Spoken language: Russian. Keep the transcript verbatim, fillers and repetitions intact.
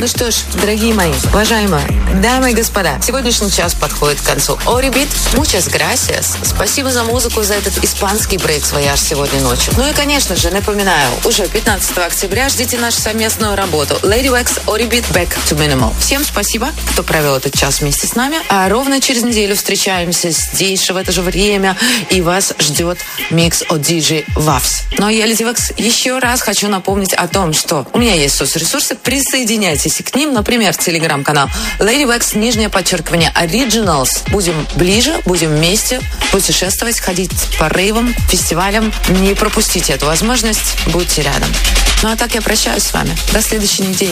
Ну что ж, дорогие мои, уважаемые дамы и господа, сегодняшний час подходит к концу. Орибит, muchas gracias. Спасибо за музыку, за этот испанский брейк-свояж сегодня ночью. Ну и, конечно же, напоминаю, уже пятнадцатого октября ждите нашу совместную работу. Lady Wax, Орибит, Back to Minimal. Всем спасибо, кто провел этот час вместе с нами. А ровно через неделю встречаемся здесь же в это же время, и вас ждет микс от диджей Вавс. Ну а я, Lady Wax, еще раз хочу напомнить о том, что у меня есть соцресурсы, присоединяйтесь к ним, например, в телеграм-канал Lady Wax, нижнее подчеркивание, Originals. Будем ближе, будем вместе путешествовать, ходить по рейвам, фестивалям. Не пропустите эту возможность, будьте рядом. Ну а так я прощаюсь с вами. До следующей недели.